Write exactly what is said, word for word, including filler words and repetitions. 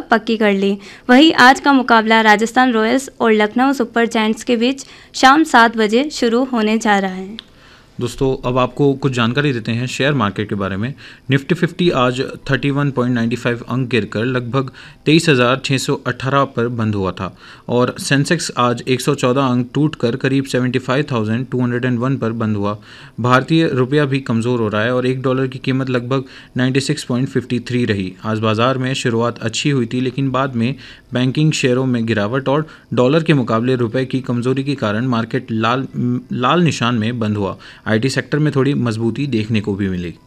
पक्की कर ली। वहीं आज का मुकाबला राजस्थान रॉयल्स और लखनऊ सुपर जायंट्स के बीच शाम सात बजे शुरू होने जा रहा है। दोस्तों अब आपको कुछ जानकारी देते हैं शेयर मार्केट के बारे में। निफ्टी फिफ्टी आज इकतीस पॉइंट नौ पाँच अंक गिरकर लगभग तेईस हज़ार छः सौ अठारह पर बंद हुआ था और सेंसेक्स आज एक सौ चौदह अंक टूटकर करीब पचहत्तर हज़ार दो सौ एक पर बंद हुआ। भारतीय रुपया भी कमज़ोर हो रहा है और एक डॉलर की कीमत लगभग छियानवे पॉइंट पाँच तीन रही। आज बाजार में शुरुआत अच्छी हुई थी लेकिन बाद में बैंकिंग शेयरों में गिरावट और डॉलर के मुकाबले रुपए की कमज़ोरी के कारण मार्केट लाल लाल निशान में बंद हुआ। आईटी सेक्टर में थोड़ी मजबूती देखने को भी मिली।